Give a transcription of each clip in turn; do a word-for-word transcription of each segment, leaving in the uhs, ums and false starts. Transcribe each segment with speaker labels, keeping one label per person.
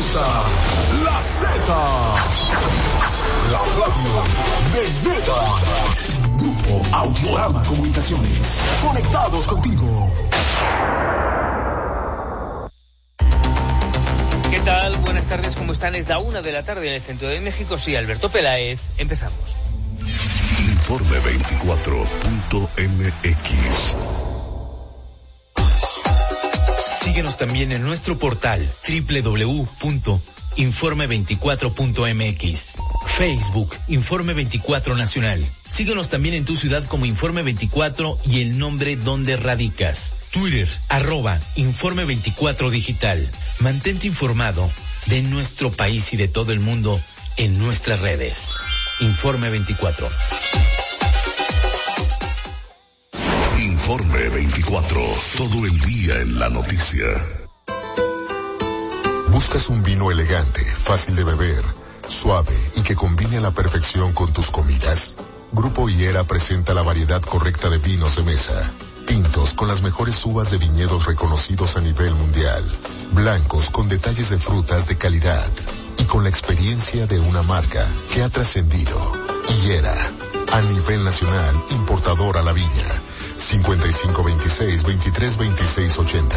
Speaker 1: comienza La Z, la radio de Neta. Grupo Audiorama Comunicaciones, conectados contigo.
Speaker 2: ¿Qué tal? Buenas tardes, ¿cómo están? Es la una de la tarde en el centro de México. Soy Alberto Peláez. Empezamos.
Speaker 1: Informe veinticuatro punto m x.
Speaker 3: Síguenos también en nuestro portal doble u doble u doble u punto informe veinticuatro punto m x. Facebook, Informe veinticuatro Nacional. Síguenos también en tu ciudad como Informe veinticuatro y el nombre donde radicas. Twitter, arroba Informe veinticuatro Digital. Mantente informado de nuestro país y de todo el mundo en nuestras redes. Informe veinticuatro.
Speaker 1: Informe veinticuatro, todo el día en la noticia.
Speaker 4: ¿Buscas un vino elegante, fácil de beber, suave y que combine a la perfección con tus comidas? Grupo Higuera presenta la variedad correcta de vinos de mesa. Tintos con las mejores uvas de viñedos reconocidos a nivel mundial. Blancos con detalles de frutas de calidad. Y con la experiencia de una marca que ha trascendido. Higuera, a nivel nacional, importador a la viña. cincuenta y cinco veintiséis, veintitrés veintiséis ochenta.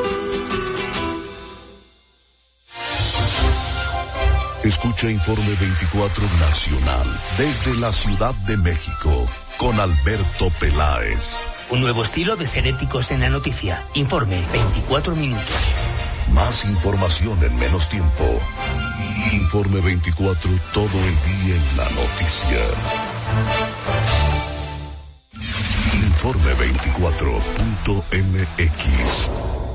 Speaker 1: Escucha Informe veinticuatro Nacional desde la Ciudad de México con Alberto Peláez.
Speaker 2: Un nuevo estilo de ser éticos en la noticia. Informe veinticuatro minutos.
Speaker 1: Más información en menos tiempo. Informe veinticuatro, todo el día en la noticia. Informe veinticuatro punto m x.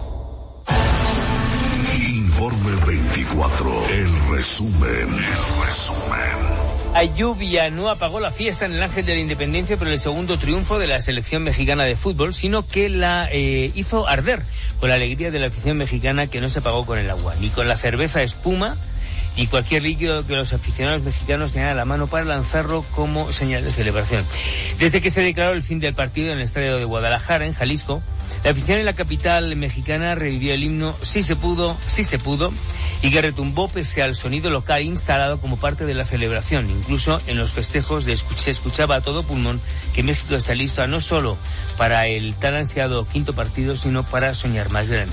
Speaker 1: Informe veinticuatro, el resumen, el resumen.
Speaker 2: La lluvia no apagó la fiesta en el Ángel de la Independencia por el segundo triunfo de la selección mexicana de fútbol, sino que la eh, hizo arder con la alegría de la afición mexicana, que no se apagó con el agua, ni con la cerveza espuma, y cualquier líquido que los aficionados mexicanos tenían a la mano para lanzarlo como señal de celebración. Desde que se declaró el fin del partido en el estadio de Guadalajara, en Jalisco, la afición en la capital mexicana revivió el himno Sí se pudo, sí se pudo, y que retumbó pese al sonido local instalado como parte de la celebración. Incluso en los festejos de escuch- se escuchaba a todo pulmón que México está listo no solo para el tan ansiado quinto partido, sino para soñar más grande.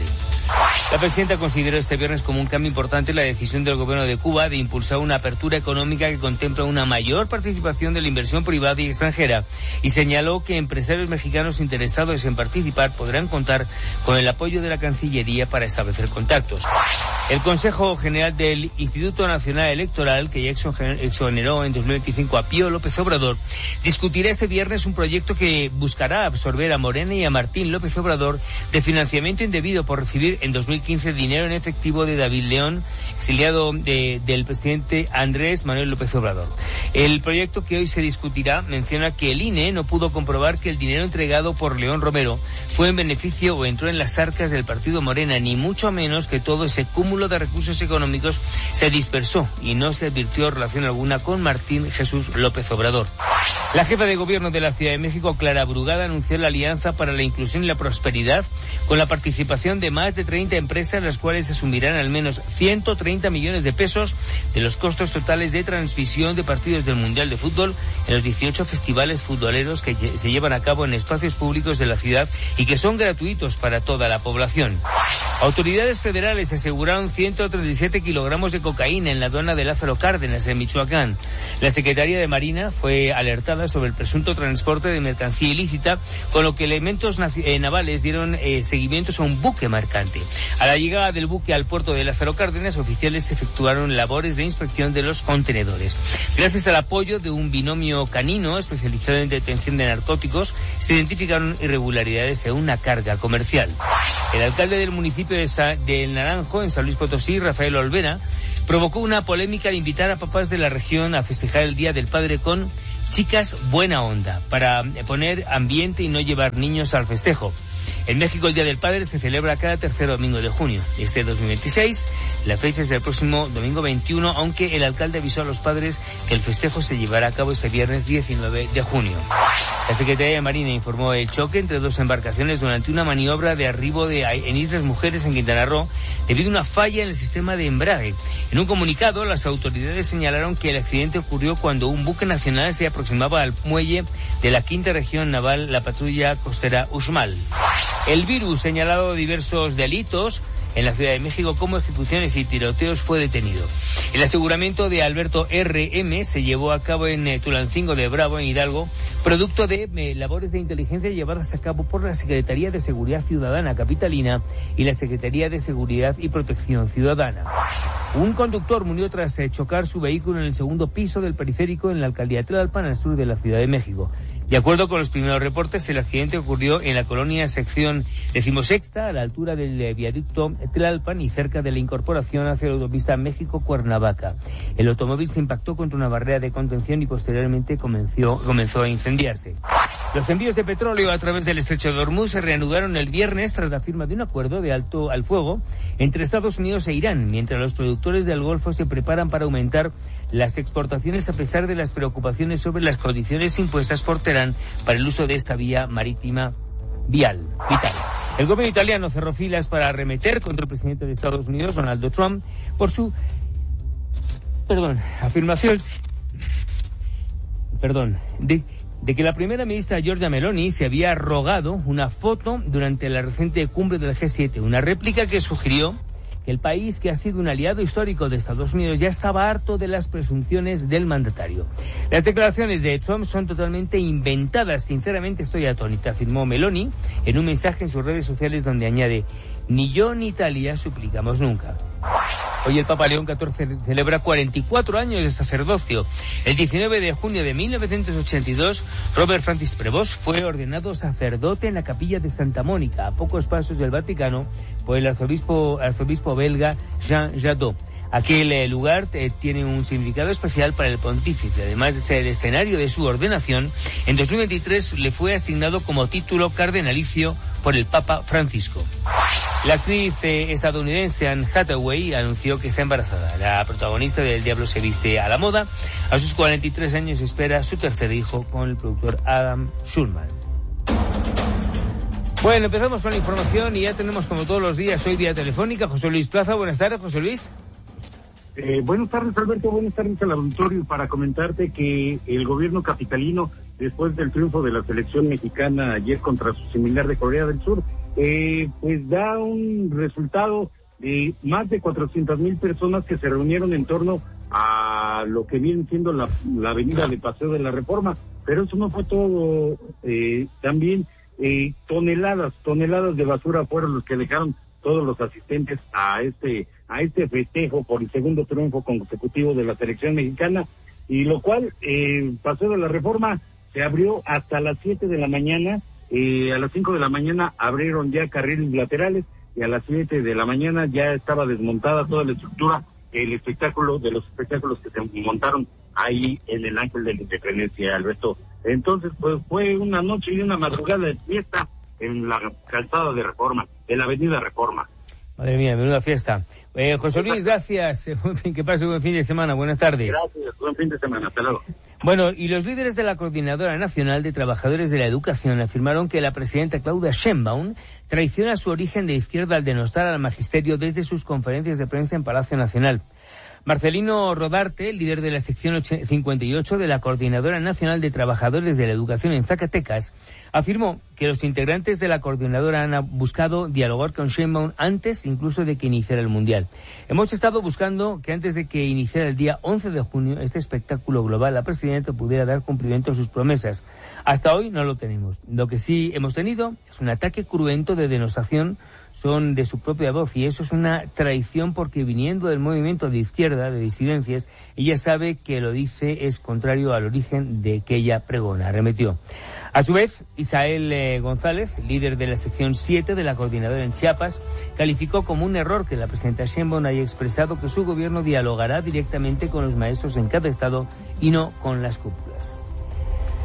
Speaker 2: La presidenta consideró este viernes como un cambio importante la decisión del gobierno de Cuba de impulsar una apertura económica que contempla una mayor participación de la inversión privada y extranjera, y señaló que empresarios mexicanos interesados en participar podrán contar con el apoyo de la Cancillería para establecer contactos. El Consejo General del Instituto Nacional Electoral, que ya exoneró en dos mil veinticinco a Pío López Obrador, discutirá este viernes un proyecto que buscará absorber a Morena y a Martín López Obrador de financiamiento indebido por recibir en dos mil quince dinero en efectivo de David León, exiliado de, del presidente Andrés Manuel López Obrador. El proyecto que hoy se discutirá menciona que el I N E no pudo comprobar que el dinero entregado por León Romero fue en beneficio o entró en las arcas del partido Morena, ni mucho menos que todo ese cúmulo de recursos económicos se dispersó y no se advirtió relación alguna con Martín Jesús López Obrador. La jefa de gobierno de la Ciudad de México, Clara Brugada, anunció la Alianza para la Inclusión y la Prosperidad con la participación de más de treinta empresas, las cuales asumirán al menos ciento treinta millones de pesos de los costos totales de transmisión de partidos del Mundial de Fútbol en los dieciocho festivales futboleros que se llevan a cabo en espacios públicos de la ciudad y que son gratuitos para toda la población. Autoridades federales aseguraron ciento treinta y siete kilogramos de cocaína en la aduana de Lázaro Cárdenas, en Michoacán. La Secretaría de Marina fue alertada sobre el presunto transporte de mercancía ilícita, con lo que elementos eh, navales dieron eh, seguimientos a un buque mercante. A la llegada del buque al puerto de Lázaro Cárdenas, oficiales efectuaron labores de inspección de los contenedores. Gracias al apoyo de un binomio canino especializado en detención de narcóticos, se identificaron irregularidades en una carga comercial. El alcalde del municipio de, Sa- de Naranjo, en San Luis Potosí, Rafael Olvera, provocó una polémica al invitar a papás de la región a festejar el Día del Padre con chicas buena onda, para poner ambiente y no llevar niños al festejo. En México el Día del Padre se celebra cada tercer domingo de junio. Este dos mil veintiséis, la fecha es el próximo domingo veintiuno, aunque el alcalde avisó a los padres que el festejo se llevará a cabo este viernes diecinueve de junio. La Secretaría de Marina informó el choque entre dos embarcaciones durante una maniobra de arribo de, en Islas Mujeres, en Quintana Roo, debido a una falla en el sistema de embrague. En un comunicado, las autoridades señalaron que el accidente ocurrió cuando un buque nacional se aproximaba al muelle de la quinta región naval, la patrulla costera Uxmal. El virus, señalado diversos delitos en la Ciudad de México como ejecuciones y tiroteos, fue detenido. El aseguramiento de Alberto R M se llevó a cabo en eh, Tulancingo de Bravo, en Hidalgo, producto de eh, labores de inteligencia llevadas a cabo por la Secretaría de Seguridad Ciudadana capitalina y la Secretaría de Seguridad y Protección Ciudadana. Un conductor murió tras eh, chocar su vehículo en el segundo piso del periférico en la alcaldía Tlalpan, al sur de la Ciudad de México. De acuerdo con los primeros reportes, el accidente ocurrió en la colonia sección decimosexta, a la altura del eh, viaducto Tlalpan y cerca de la incorporación hacia la autopista México-Cuernavaca. El automóvil se impactó contra una barrera de contención y posteriormente comenzó, comenzó a incendiarse. Los envíos de petróleo a través del estrecho de Hormuz se reanudaron el viernes tras la firma de un acuerdo de alto al fuego entre Estados Unidos e Irán, mientras los productores del Golfo se preparan para aumentar las exportaciones a pesar de las preocupaciones sobre las condiciones impuestas por Teherán para el uso de esta vía marítima vial, vital. El gobierno italiano cerró filas para arremeter contra el presidente de Estados Unidos, Donald Trump, por su perdón, afirmación perdón, de, de que la primera ministra Giorgia Meloni se había rogado una foto durante la reciente cumbre del G siete, una réplica que sugirió que el país, que ha sido un aliado histórico de Estados Unidos, ya estaba harto de las presunciones del mandatario. Las declaraciones de Trump son totalmente inventadas. Sinceramente estoy atónita, afirmó Meloni en un mensaje en sus redes sociales donde añade: ni yo ni Italia suplicamos nunca. Hoy el Papa León catorce celebra cuarenta y cuatro años de sacerdocio. El diecinueve de junio de mil novecientos ochenta y dos, Robert Francis Prevost fue ordenado sacerdote en la capilla de Santa Mónica, a pocos pasos del Vaticano, por el arzobispo, arzobispo belga Jean Jadot. Aquel eh, lugar eh, tiene un significado especial para el pontífice. Además de ser el escenario de su ordenación, en dos mil veintitrés le fue asignado como título cardenalicio por el Papa Francisco. La actriz eh, estadounidense Anne Hathaway anunció que está embarazada. La protagonista de El Diablo se viste a la moda, a sus cuarenta y tres años, espera su tercer hijo con el productor Adam Schulman. Bueno, empezamos con la información y ya tenemos, como todos los días, hoy vía telefónica, José Luis Plaza. Buenas tardes, José Luis.
Speaker 5: Eh, buenas tardes, Alberto. Buenas tardes al auditorio, para comentarte que el gobierno capitalino, después del triunfo de la selección mexicana ayer contra su similar de Corea del Sur, eh, pues da un resultado de más de cuatrocientas mil personas que se reunieron en torno a lo que viene siendo la, la avenida de Paseo de la Reforma. Pero eso no fue todo, eh, también eh, toneladas, toneladas de basura fueron los que dejaron todos los asistentes a este a este festejo por el segundo triunfo consecutivo de la selección mexicana, y lo cual, eh, Paseo de la Reforma se abrió hasta las siete de la mañana, eh, a las cinco de la mañana abrieron ya carriles laterales, y a las siete de la mañana ya estaba desmontada toda la estructura, el espectáculo de los espectáculos que se montaron ahí en el Ángel de la Independencia, Alberto. Entonces, pues fue una noche y una madrugada de fiesta en la calzada de Reforma, en la avenida Reforma.
Speaker 2: Madre mía, menuda fiesta. Eh, José Luis, gracias. Que pase un buen fin de semana. Buenas tardes.
Speaker 5: Gracias, buen fin de semana. Hasta luego.
Speaker 2: Bueno, y los líderes de la Coordinadora Nacional de Trabajadores de la Educación afirmaron que la presidenta Claudia Sheinbaum traiciona su origen de izquierda al denostar al magisterio desde sus conferencias de prensa en Palacio Nacional. Marcelino Rodarte, líder de la sección cincuenta y ocho de la Coordinadora Nacional de Trabajadores de la Educación en Zacatecas, afirmó que los integrantes de la coordinadora han buscado dialogar con Sheinbaum antes incluso de que iniciara el Mundial. Hemos estado buscando que antes de que iniciara el día once de junio este espectáculo global, la presidenta pudiera dar cumplimiento a sus promesas. Hasta hoy no lo tenemos. Lo que sí hemos tenido es un ataque cruento de denostación, son de su propia voz, y eso es una traición porque, viniendo del movimiento de izquierda, de disidencias, ella sabe que lo dice es contrario al origen de que ella pregona, arremetió. A su vez, Isael eh, González, líder de la sección siete de la coordinadora en Chiapas, calificó como un error que la presidenta Sheinbaum haya expresado que su gobierno dialogará directamente con los maestros en cada estado y no con las cúpulas.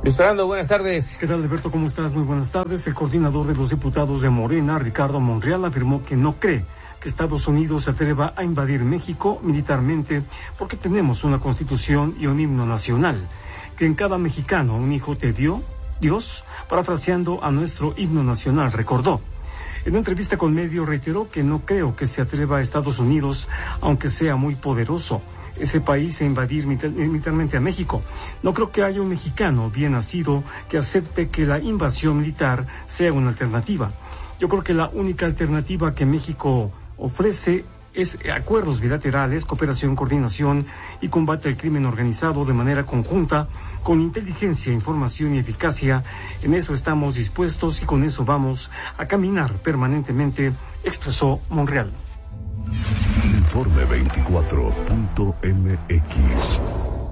Speaker 2: Luis Fernando, buenas tardes.
Speaker 6: ¿Qué tal, Alberto? ¿Cómo estás? Muy buenas tardes. El coordinador de los diputados de Morena, Ricardo Monreal, afirmó que no cree que Estados Unidos se atreva a invadir México militarmente porque tenemos una constitución y un himno nacional, que en cada mexicano un hijo te dio Dios, parafraseando a nuestro himno nacional, recordó. En una entrevista con Medio reiteró que no creo que se atreva a Estados Unidos, aunque sea muy poderoso ese país, a invadir militarmente a México. No creo que haya un mexicano bien nacido que acepte que la invasión militar sea una alternativa. Yo creo que la única alternativa que México ofrece es acuerdos bilaterales, cooperación, coordinación y combate al crimen organizado de manera conjunta, con inteligencia, información y eficacia. En eso estamos dispuestos y con eso vamos a caminar permanentemente, expresó Monreal.
Speaker 1: Informe veinticuatro punto m x.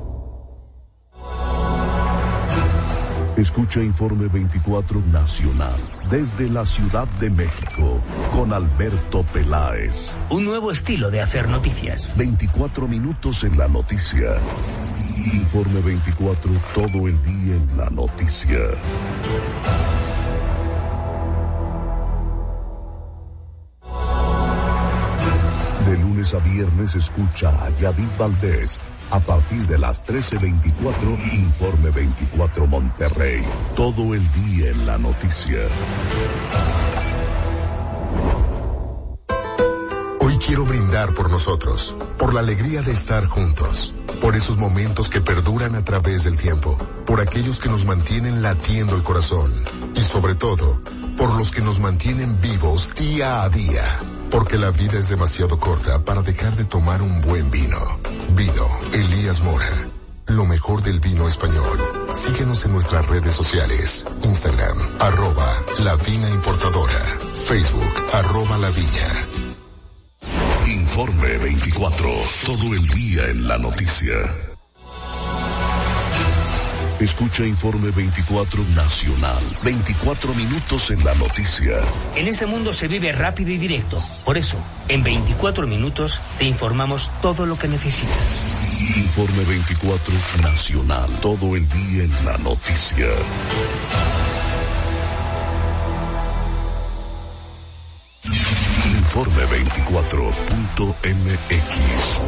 Speaker 1: Escucha Informe veinticuatro Nacional desde la Ciudad de México con Alberto Peláez.
Speaker 2: Un nuevo estilo de hacer noticias.
Speaker 1: veinticuatro minutos en la noticia. Informe veinticuatro, todo el día en la noticia. De lunes a viernes escucha a Yadid Valdés. A partir de las trece veinticuatro, Informe veinticuatro Monterrey. Todo el día en la noticia.
Speaker 4: Hoy quiero brindar por nosotros, por la alegría de estar juntos, por esos momentos que perduran a través del tiempo, por aquellos que nos mantienen latiendo el corazón y sobre todo, por los que nos mantienen vivos día a día. Porque la vida es demasiado corta para dejar de tomar un buen vino. Vino Elías Mora. Lo mejor del vino español. Síguenos en nuestras redes sociales. Instagram, arroba La Vina Importadora. Facebook, arroba La Viña.
Speaker 1: Informe veinticuatro. Todo el día en la noticia. Escucha Informe veinticuatro Nacional. veinticuatro minutos en la noticia.
Speaker 2: En este mundo se vive rápido y directo. Por eso, en veinticuatro minutos te informamos todo lo que necesitas.
Speaker 1: Informe veinticuatro Nacional. Todo el día en la noticia. Informe veinticuatro punto m x.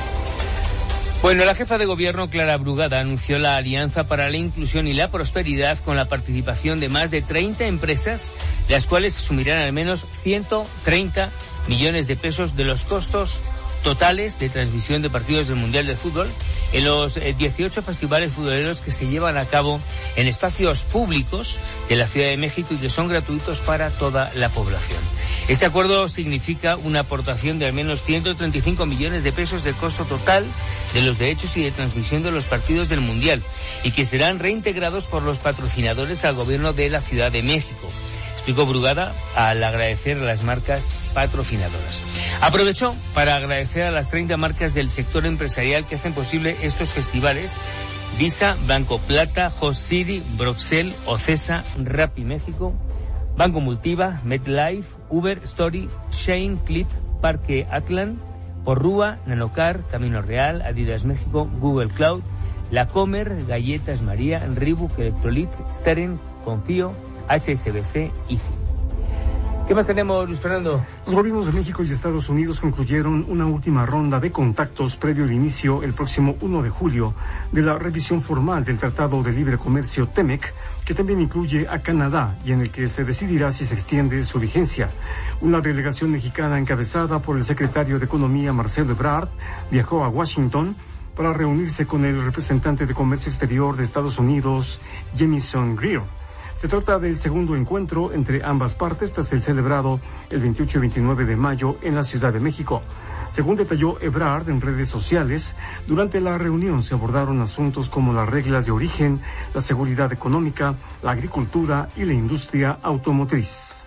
Speaker 2: Bueno, la jefa de gobierno, Clara Brugada, anunció la Alianza para la Inclusión y la Prosperidad con la participación de más de treinta empresas, las cuales asumirán al menos ciento treinta millones de pesos de los costos totales de transmisión de partidos del Mundial de Fútbol en los dieciocho festivales futboleros que se llevan a cabo en espacios públicos de la Ciudad de México y que son gratuitos para toda la población. Este acuerdo significa una aportación de al menos ciento treinta y cinco millones de pesos de costo total de los derechos y de transmisión de los partidos del Mundial y que serán reintegrados por los patrocinadores al gobierno de la Ciudad de México, explicó Brugada al agradecer a las marcas patrocinadoras. Aprovechó para agradecer a las treinta marcas del sector empresarial que hacen posible estos festivales: Visa, Banco Plata, Host City, Broxel, Ocesa, Rappi México, Banco Multiva, MetLife, Uber, Story, Shane, Clip, Parque Atlan, Porrúa, Nanocar, Camino Real, Adidas México, Google Cloud, La Comer, Galletas María, Reebok, Electrolit, Steren, Confío, H S B C, I F I. ¿Qué más tenemos, Luis Fernando?
Speaker 6: Los gobiernos de México y Estados Unidos concluyeron una última ronda de contactos previo al inicio, el próximo uno de julio, de la revisión formal del Tratado de Libre Comercio TEMEC, que también incluye a Canadá y en el que se decidirá si se extiende su vigencia. Una delegación mexicana encabezada por el secretario de Economía, Marcelo Ebrard, viajó a Washington para reunirse con el representante de Comercio Exterior de Estados Unidos, Jamieson Greer. Se trata del segundo encuentro entre ambas partes tras el celebrado el veintiocho y veintinueve de mayo en la Ciudad de México. Según detalló Ebrard en redes sociales, durante la reunión se abordaron asuntos como las reglas de origen, la seguridad económica, la agricultura y la industria automotriz.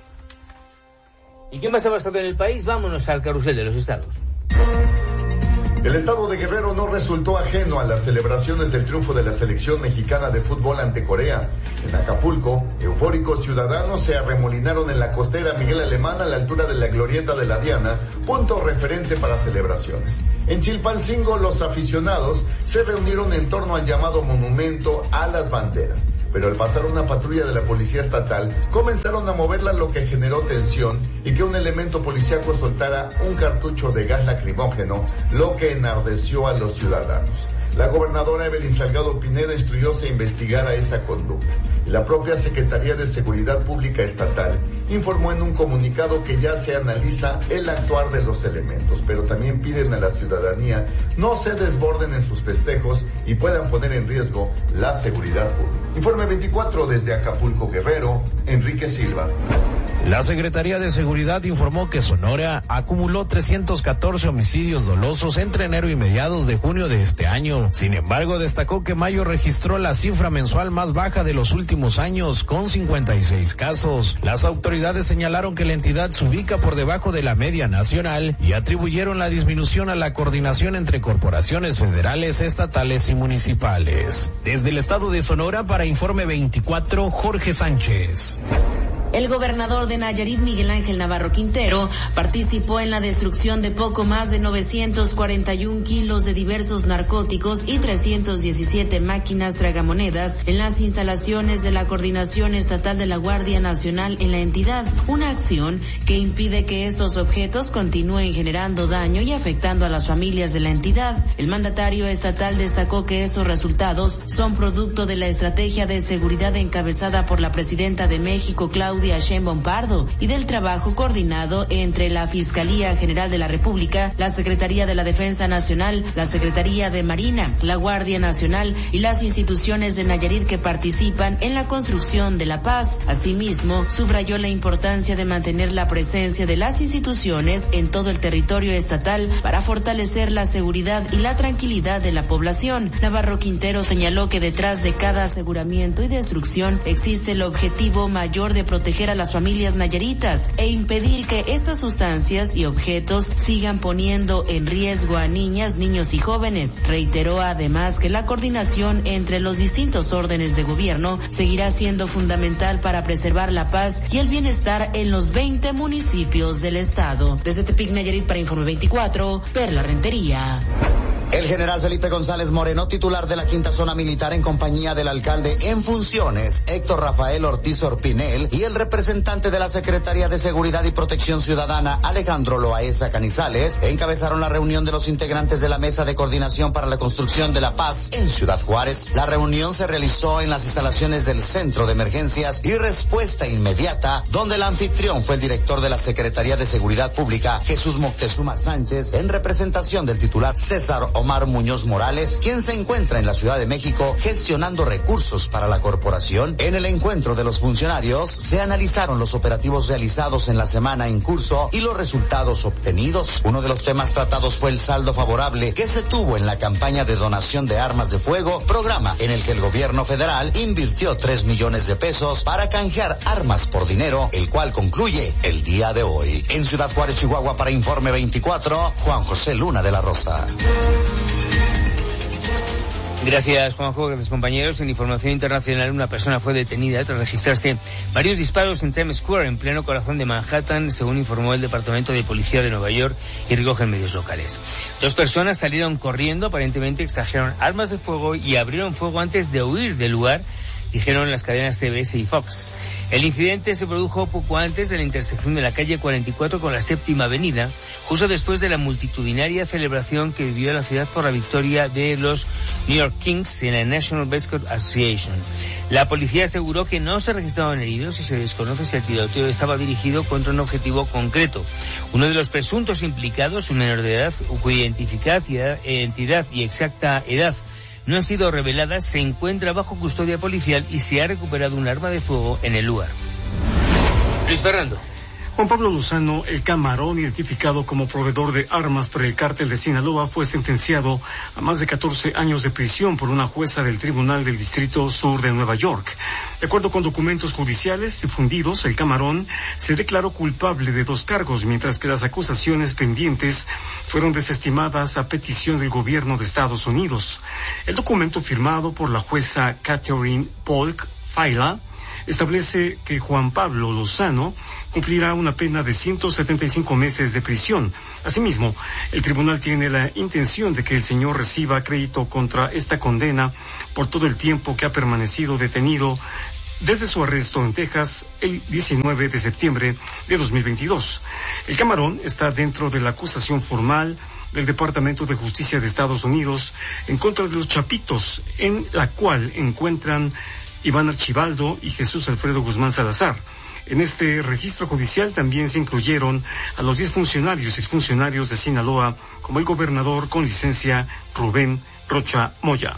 Speaker 2: ¿Y qué más ha pasado en el país? Vámonos al carrusel de los estados.
Speaker 7: El estado de Guerrero no resultó ajeno a las celebraciones del triunfo de la selección mexicana de fútbol ante Corea. En Acapulco, eufóricos ciudadanos se arremolinaron en la costera Miguel Alemán a la altura de la glorieta de la Diana, punto referente para celebraciones. En Chilpancingo, los aficionados se reunieron en torno al llamado monumento a las banderas. pero al pasar una patrulla de la policía estatal, comenzaron a moverla, lo que generó tensión y que un elemento policíaco soltara un cartucho de gas lacrimógeno, lo que enardeció a los ciudadanos. La gobernadora Evelyn Salgado Pineda instruyó se investigara esa conducta. La propia Secretaría de Seguridad Pública Estatal informó en un comunicado que ya se analiza el actuar de los elementos, pero también piden a la ciudadanía no se desborden en sus festejos y puedan poner en riesgo la seguridad pública. Informe veinticuatro desde Acapulco, Guerrero, Enrique Silva.
Speaker 8: La Secretaría de Seguridad informó que Sonora acumuló trescientos catorce homicidios dolosos entre enero y mediados de junio de este año. Sin embargo, destacó que mayo registró la cifra mensual más baja de los últimos años, con cincuenta y seis casos. Las autoridades señalaron que la entidad se ubica por debajo de la media nacional y atribuyeron la disminución a la coordinación entre corporaciones federales, estatales y municipales. Desde el estado de Sonora, para Informe veinticuatro, Jorge Sánchez.
Speaker 9: El gobernador de Nayarit, Miguel Ángel Navarro Quintero, participó en la destrucción de poco más de novecientos cuarenta y un kilos de diversos narcóticos y trescientas diecisiete máquinas tragamonedas en las instalaciones de la Coordinación Estatal de la Guardia Nacional en la entidad, una acción que impide que estos objetos continúen generando daño y afectando a las familias de la entidad. El mandatario estatal destacó que estos resultados son producto de la estrategia de seguridad encabezada por la presidenta de México, Claudia Claudia Sheinbaum Pardo, y del trabajo coordinado entre la Fiscalía General de la República, la Secretaría de la Defensa Nacional, la Secretaría de Marina, la Guardia Nacional y las instituciones de Nayarit que participan en la construcción de la paz. Asimismo, subrayó la importancia de mantener la presencia de las instituciones en todo el territorio estatal para fortalecer la seguridad y la tranquilidad de la población. Navarro Quintero señaló que detrás de cada aseguramiento y destrucción existe el objetivo mayor de proteger a las familias nayaritas e impedir que estas sustancias y objetos sigan poniendo en riesgo a niñas, niños y jóvenes. Reiteró además que la coordinación entre los distintos órdenes de gobierno seguirá siendo fundamental para preservar la paz y el bienestar en los veinte municipios del estado. Desde Tepic, Nayarit, para Informe veinticuatro, Perla Rentería.
Speaker 10: El general Felipe González Moreno, titular de la quinta zona militar, en compañía del alcalde en funciones, Héctor Rafael Ortiz Orpinel, y el representante de la Secretaría de Seguridad y Protección Ciudadana, Alejandro Loaesa Canizales, encabezaron la reunión de los integrantes de la Mesa de Coordinación para la Construcción de la Paz en Ciudad Juárez. La reunión se realizó en las instalaciones del Centro de Emergencias y Respuesta Inmediata, donde el anfitrión fue el director de la Secretaría de Seguridad Pública, Jesús Moctezuma Sánchez, en representación del titular César Omar Muñoz Morales, quien se encuentra en la Ciudad de México gestionando recursos para la corporación. En el encuentro de los funcionarios se analizaron los operativos realizados en la semana en curso y los resultados obtenidos. Uno de los temas tratados fue el saldo favorable que se tuvo en la campaña de donación de armas de fuego, programa en el que el gobierno federal invirtió tres millones de pesos para canjear armas por dinero, el cual concluye el día de hoy. En Ciudad Juárez, Chihuahua, para Informe veinticuatro, Juan José Luna de la Rosa.
Speaker 2: Gracias, Juanjo. Gracias, compañeros. En información internacional, una persona fue detenida tras registrarse varios disparos en Times Square, en pleno corazón de Manhattan, según informó el Departamento de Policía de Nueva York y recogen medios locales. Dos personas salieron corriendo, aparentemente extrajeron armas de fuego y abrieron fuego antes de huir del lugar, dijeron las cadenas C B S y Fox. El incidente se produjo poco antes de la intersección de la calle cuarenta y cuatro con la Séptima Avenida, justo después de la multitudinaria celebración que vivió la ciudad por la victoria de los New York Kings en la National Basketball Association. La policía aseguró que no se registraron heridos y se desconoce si el tiroteo estaba dirigido contra un objetivo concreto. Uno de los presuntos implicados, un menor de edad, cuya identidad y exacta edad no han sido reveladas, se encuentra bajo custodia policial y se ha recuperado un arma de fuego en el lugar. Luis Fernando.
Speaker 6: Juan Pablo Lozano, el Camarón, identificado como proveedor de armas por el cártel de Sinaloa, fue sentenciado a más de catorce años de prisión por una jueza del Tribunal del Distrito Sur de Nueva York. De acuerdo con documentos judiciales difundidos, el Camarón se declaró culpable de dos cargos, mientras que las acusaciones pendientes fueron desestimadas a petición del gobierno de Estados Unidos. El documento, firmado por la jueza Catherine Polk Faila, establece que Juan Pablo Lozano cumplirá una pena de ciento setenta y cinco meses de prisión. Asimismo, el tribunal tiene la intención de que el señor reciba crédito contra esta condena por todo el tiempo que ha permanecido detenido desde su arresto en Texas el diecinueve de septiembre de dos mil veintidós. El camarón está dentro de la acusación formal del Departamento de Justicia de Estados Unidos en contra de los Chapitos, en la cual encuentran Iván Archibaldo y Jesús Alfredo Guzmán Salazar. En este registro judicial también se incluyeron a los diez funcionarios y exfuncionarios de Sinaloa, como el gobernador con licencia Rubén Rocha Moya.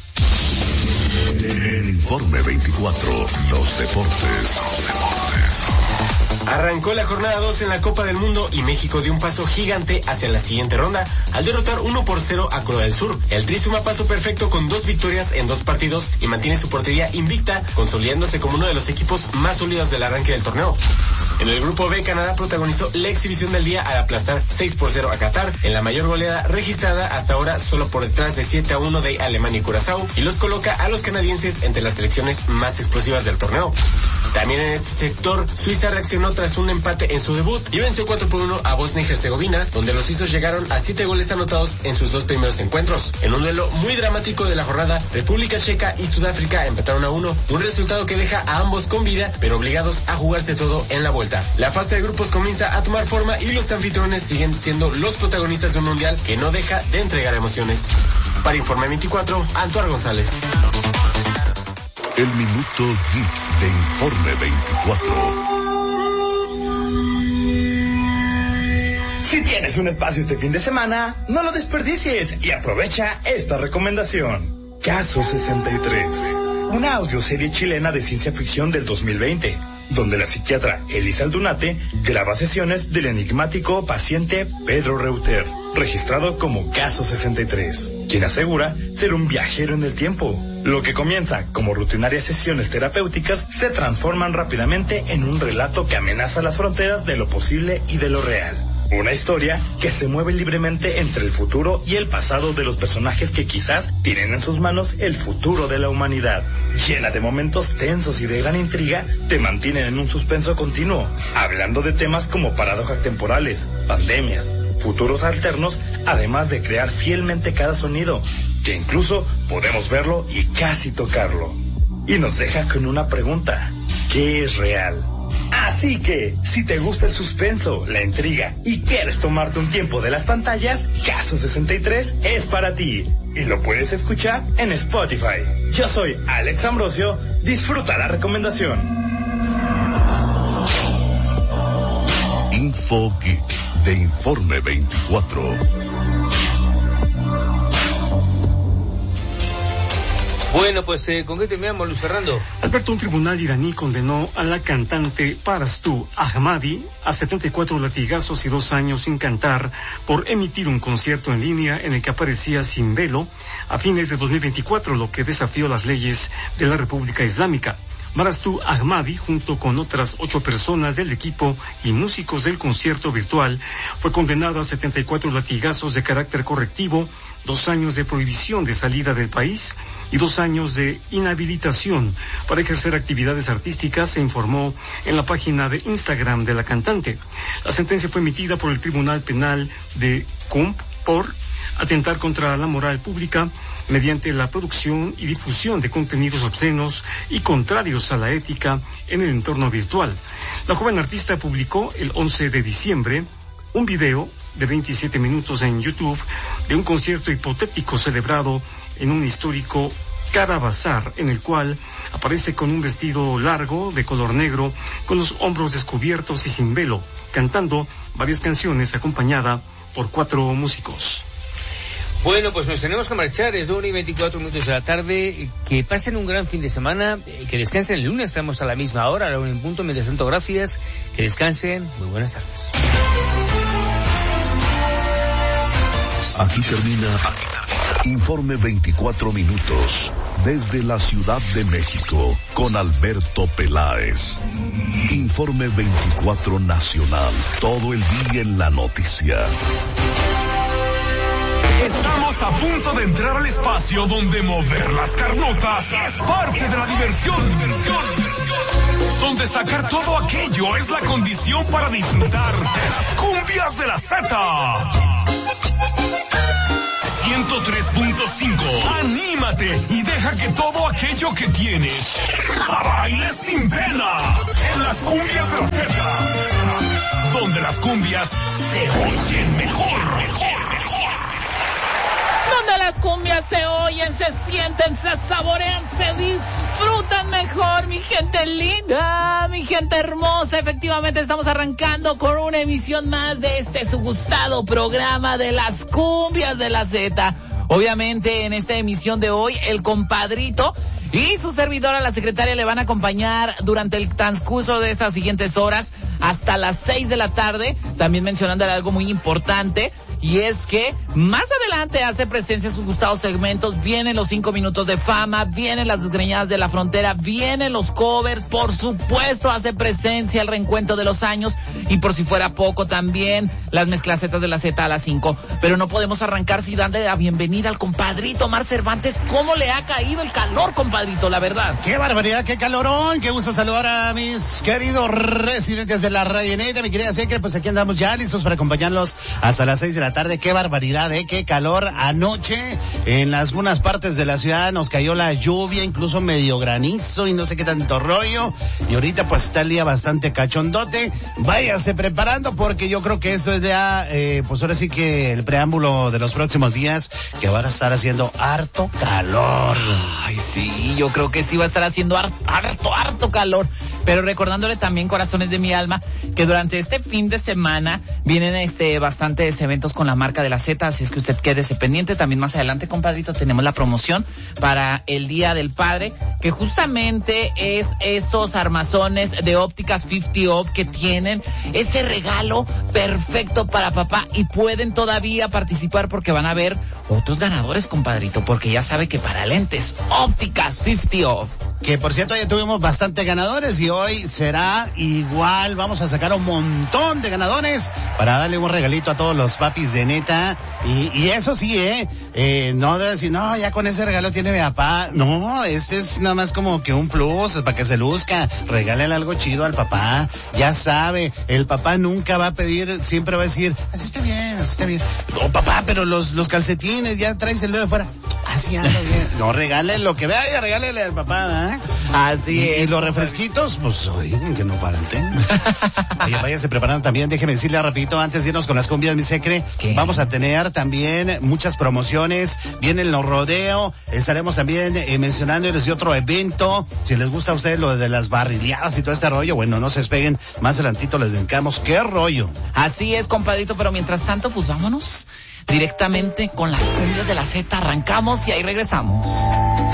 Speaker 1: En Informe veinticuatro, los deportes. Los deportes.
Speaker 11: Arrancó la jornada dos en la Copa del Mundo y México dio un paso gigante hacia la siguiente ronda al derrotar uno por cero a Corea del Sur. El Tri suma paso perfecto con dos victorias en dos partidos y mantiene su portería invicta, consolidándose como uno de los equipos más sólidos del arranque del torneo. En el grupo B, Canadá protagonizó la exhibición del día al aplastar seis por cero a Qatar, en la mayor goleada registrada hasta ahora, solo por detrás de siete a uno de Alemania y Curazao, y los coloca a los canadienses entre las selecciones más explosivas del torneo. También en este sector, Suiza reaccionó tras un empate en su debut y venció cuatro por uno a Bosnia y Herzegovina, donde los suizos llegaron a siete goles anotados en sus dos primeros encuentros. En un duelo muy dramático de la jornada, República Checa y Sudáfrica empataron a uno, un resultado que deja a ambos con vida, pero obligados a jugarse todo en la vuelta. La fase de grupos comienza a tomar forma y los anfitriones siguen siendo los protagonistas de un mundial que no deja de entregar emociones. Para Informe veinticuatro, Antoine González.
Speaker 1: El minuto geek de Informe veinticuatro.
Speaker 12: Si tienes un espacio este fin de semana, no lo desperdicies y aprovecha esta recomendación. Caso sesenta y tres, una audioserie chilena de ciencia ficción del dos mil veinte, donde la psiquiatra Elisa Aldunate graba sesiones del enigmático paciente Pedro Reuter, registrado como Caso sesenta y tres, quien asegura ser un viajero en el tiempo. Lo que comienza como rutinarias sesiones terapéuticas se transforman rápidamente en un relato que amenaza las fronteras de lo posible y de lo real. Una historia que se mueve libremente entre el futuro y el pasado de los personajes que quizás tienen en sus manos el futuro de la humanidad. Llena de momentos tensos y de gran intriga, te mantienen en un suspenso continuo, hablando de temas como paradojas temporales, pandemias, futuros alternos, además de crear fielmente cada sonido, que incluso podemos verlo y casi tocarlo. Y nos deja con una pregunta: ¿qué es real? Así que, si te gusta el suspenso, la intriga y quieres tomarte un tiempo de las pantallas, Caso sesenta y tres es para ti. Y lo puedes escuchar en Spotify. Yo soy Alex Ambrosio. Disfruta la recomendación.
Speaker 1: Info Geek de Informe veinticuatro.
Speaker 2: Bueno, pues, eh, ¿con qué terminamos, Luis Fernando?
Speaker 6: Alberto, un tribunal iraní condenó a la cantante Parastu Ahmadi a setenta y cuatro latigazos y dos años sin cantar por emitir un concierto en línea en el que aparecía sin velo a fines de dos mil veinticuatro, lo que desafió las leyes de la República Islámica. Parastu Ahmadi, junto con otras ocho personas del equipo y músicos del concierto virtual, fue condenado a setenta y cuatro latigazos de carácter correctivo, dos años de prohibición de salida del país y dos años de inhabilitación para ejercer actividades artísticas, se informó en la página de Instagram de la cantante. La sentencia fue emitida por el Tribunal Penal de Qom por atentar contra la moral pública mediante la producción y difusión de contenidos obscenos y contrarios a la ética en el entorno virtual. La joven artista publicó el once de diciembre un video de veintisiete minutos en YouTube de un concierto hipotético celebrado en un histórico Carabazar, en el cual aparece con un vestido largo de color negro, con los hombros descubiertos y sin velo, cantando varias canciones acompañada por cuatro músicos.
Speaker 2: Bueno, pues nos tenemos que marchar, es una y veinticuatro minutos de la tarde. Que pasen un gran fin de semana, que descansen el lunes, estamos a la misma hora, a la una en punto. Mientras tanto, gracias, que descansen, muy buenas tardes.
Speaker 1: Aquí termina, aquí termina Informe veinticuatro minutos, desde la Ciudad de México, con Alberto Peláez. Informe veinticuatro Nacional, todo el día en la noticia.
Speaker 13: Estamos a punto de entrar al espacio donde mover las carnotas es parte de la diversión. diversión, diversión. donde sacar todo aquello es la condición para disfrutar de las cumbias de la Z. ciento tres punto cinco. Anímate y deja que todo aquello que tienes baile sin pena en las cumbias de la Z, donde las cumbias se oyen mejor, mejor, mejor.
Speaker 14: Donde las cumbias se oyen, se sienten, se saborean, se disfrutan mejor, mi gente linda, mi gente hermosa. Efectivamente estamos arrancando con una emisión más de este su gustado programa de las cumbias de la Z. Obviamente en esta emisión de hoy el compadrito y su servidora, la secretaria, le van a acompañar durante el transcurso de estas siguientes horas hasta las seis de la tarde, también mencionándole algo muy importante, y es que más adelante hace presencia sus gustados segmentos. Vienen los cinco minutos de fama, vienen las desgreñadas de la frontera, vienen los covers, por supuesto hace presencia el reencuentro de los años, y por si fuera poco también las mezclacetas de la Z a las cinco. Pero no podemos arrancar sin darle la bienvenida al compadrito Omar Cervantes. ¿Cómo le ha caído el calor, compadrito? La verdad.
Speaker 15: ¡Qué barbaridad, qué calorón! ¡Qué gusto saludar a mis queridos residentes de la Rayeneta! Mi querida Secre, pues aquí andamos ya listos para acompañarlos hasta las seis de la tarde. ¡Qué barbaridad, eh! ¡Qué calor! Anoche en algunas partes de la ciudad nos cayó la lluvia, incluso medio granizo y no sé qué tanto rollo. Y ahorita pues está el día bastante cachondote. Váyase preparando porque yo creo que esto es ya, eh, pues ahora sí que el preámbulo de los próximos días, que van a estar haciendo harto calor.
Speaker 14: Ay, sí, yo creo que sí va a estar haciendo harto, harto, harto calor. Pero recordándole también, corazones de mi alma, que durante este fin de semana vienen este bastantes eventos con la marca de la Z, así es que usted quédese pendiente. También más adelante, compadrito, tenemos la promoción para el Día del Padre, que justamente es estos armazones de ópticas cincuenta Off que tienen ese regalo perfecto para papá, y pueden todavía participar porque van a haber otros ganadores, compadrito, porque ya sabe que para lentes, ópticas cincuenta Off.
Speaker 15: Que por cierto ya tuvimos bastantes ganadores y hoy será igual. Vamos a sacar un montón de ganadores para darle un regalito a todos los papis de neta. Y, y eso sí, eh, eh no de decir, no, ya con ese regalo tiene mi papá. No, este es nada más como que un plus para que se luzca. Regálale algo chido al papá. Ya sabe, el papá nunca va a pedir, siempre va a decir, así está bien, así está bien. No, papá, pero los, los calcetines, ya traes el dedo de fuera. Así anda bien. No, regale lo que vea y regálele al papá, ¿eh?
Speaker 14: Así
Speaker 15: y,
Speaker 14: es.
Speaker 15: Y los refresquitos, pues, oigan, que no falten. Oye, váyase preparando también. Déjeme decirle rapidito, antes de irnos con las cumbias, mi secre, ¿qué? Vamos a tener también muchas promociones. Vienen los rodeos. Estaremos también eh, mencionándoles de otro evento. Si les gusta a ustedes lo de las barrileadas y todo este rollo, bueno, no se despeguen. Más adelantito les dedicamos. ¿Qué rollo?
Speaker 14: Así es, compadrito, pero mientras tanto, pues vámonos directamente con las cumbias de la Z. Arrancamos y ahí regresamos.